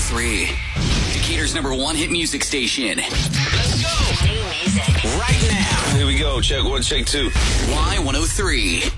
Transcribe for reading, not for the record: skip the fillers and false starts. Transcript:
Y103. Decatur's #1 hit music station. Let's go. New music. Right now. Here we go. Check 1, check 2. Y103.